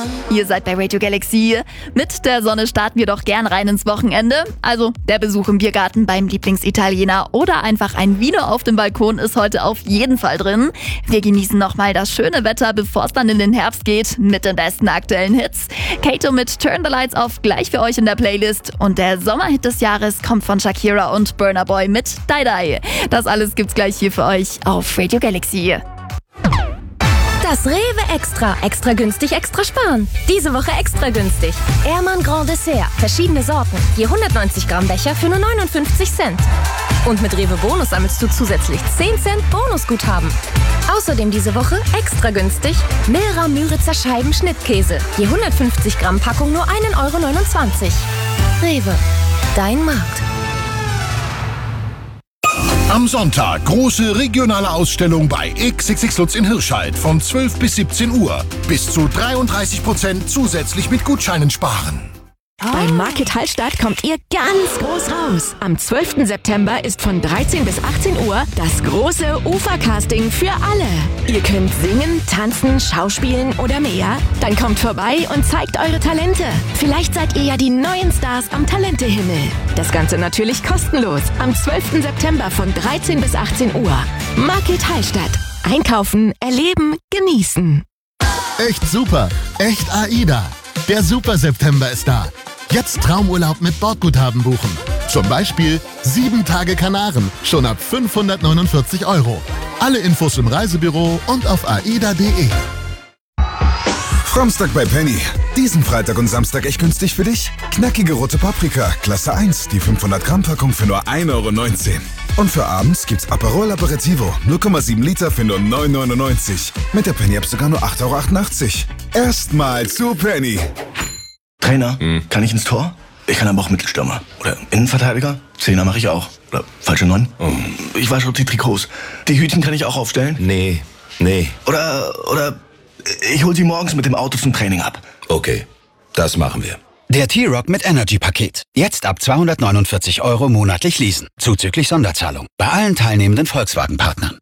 Ihr seid bei Radio Galaxy. Mit der Sonne starten wir doch gern rein ins Wochenende. Also der Besuch im Biergarten beim Lieblingsitaliener oder einfach ein Vino auf dem Balkon ist heute auf jeden Fall drin. Wir genießen nochmal das schöne Wetter, bevor es dann in den Herbst geht, mit den besten aktuellen Hits. Kato mit Turn the Lights Off gleich für euch in der Playlist. Und der Sommerhit des Jahres kommt von Shakira und Burna Boy mit Die Die. Das alles gibt's gleich hier für euch auf Radio Galaxy. Das Rewe Extra. Extra günstig, extra sparen. Diese Woche extra günstig. Ehrmann Grand Dessert. Verschiedene Sorten. Je 190 Gramm Becher für nur 59 Cent. Und mit Rewe Bonus sammelst du zusätzlich 10 Cent Bonusguthaben. Außerdem diese Woche extra günstig Milra Müritzer Scheiben Schnittkäse. Je 150 Gramm Packung nur 1,29 €. Rewe. Dein Markt. Am Sonntag große regionale Ausstellung bei XXX Lutz in Hirscheid von 12 bis 17 Uhr. Bis zu 33% zusätzlich mit Gutscheinen sparen. Beim Market Hallstatt kommt ihr ganz groß raus. Am 12. September ist von 13 bis 18 Uhr das große Ufercasting für alle. Ihr könnt singen, tanzen, schauspielen oder mehr. Dann kommt vorbei und zeigt eure Talente. Vielleicht seid ihr ja die neuen Stars am Talentehimmel. Das Ganze natürlich kostenlos. Am 12. September von 13 bis 18 Uhr. Market Hallstatt. Einkaufen, erleben, genießen. Echt super. Echt AIDA. Der Super September ist da. Jetzt Traumurlaub mit Bordguthaben buchen. Zum Beispiel 7 Tage Kanaren, schon ab 549 €. Alle Infos im Reisebüro und auf aida.de. Samstag bei Penny. Diesen Freitag und Samstag echt günstig für dich? Knackige rote Paprika, Klasse 1, die 500 Gramm Packung für nur 1,19 €. Und für abends gibt's Aperol Aperitivo, 0,7 Liter für nur 9,99 €. Mit der Penny App sogar nur 8,88 €. Erstmal zu Penny. Trainer, kann ich ins Tor? Ich kann aber auch Mittelstürmer. Oder Innenverteidiger? Zehner mache ich auch. Oder falsche 9? Ich wasche auch die Trikots. Die Hütchen kann ich auch aufstellen? Nee. Oder ich hol sie morgens mit dem Auto zum Training ab. Okay, das machen wir. Der T-Rock mit Energy-Paket. Jetzt ab 249 € monatlich leasen. Zuzüglich Sonderzahlung. Bei allen teilnehmenden Volkswagen-Partnern.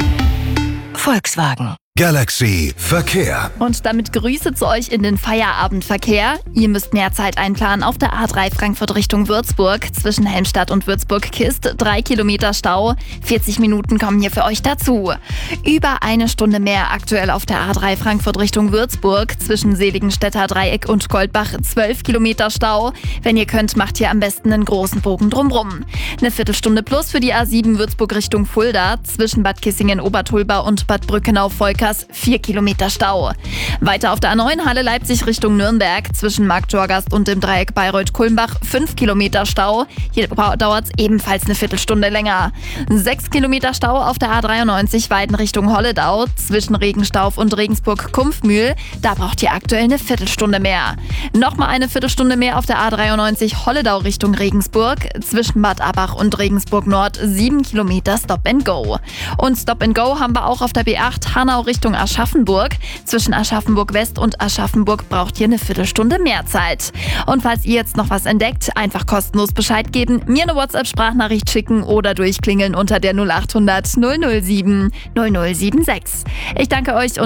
Volkswagen. Galaxy Verkehr. Und damit Grüße zu euch in den Feierabendverkehr. Ihr müsst mehr Zeit einplanen auf der A3 Frankfurt Richtung Würzburg. Zwischen Helmstadt und Würzburg-Kist 3 Kilometer Stau. 40 Minuten kommen hier für euch dazu. Über eine Stunde mehr aktuell auf der A3 Frankfurt Richtung Würzburg. Zwischen Seligenstädter Dreieck und Goldbach 12 Kilometer Stau. Wenn ihr könnt, macht ihr am besten einen großen Bogen drumrum. Eine Viertelstunde plus für die A7 Würzburg Richtung Fulda. Zwischen Bad Kissingen-Obertulba und Bad Brückenau-Volkers 4 Kilometer Stau. Weiter auf der A9 Halle Leipzig Richtung Nürnberg. Zwischen Markttorgast und dem Dreieck Bayreuth-Kulmbach 5 Kilometer Stau. Hier dauert es ebenfalls eine Viertelstunde länger. 6 Kilometer Stau auf der A93 Weiden Richtung Holledau. Zwischen Regenstauf und Regensburg-Kumpfmühl. Da braucht ihr aktuell eine Viertelstunde mehr. Nochmal eine Viertelstunde mehr auf der A93 Holledau Richtung Regensburg. Zwischen Bad Abbach und Regensburg Nord 7 Kilometer Stop and Go. Und Stop and Go haben wir auch auf der B8 Hanau Richtung Aschaffenburg. Zwischen Aschaffenburg West und Aschaffenburg braucht ihr eine Viertelstunde mehr Zeit. Und falls ihr jetzt noch was entdeckt, einfach kostenlos Bescheid geben, mir eine WhatsApp-Sprachnachricht schicken oder durchklingeln unter der 0800 007 0076. Ich danke euch und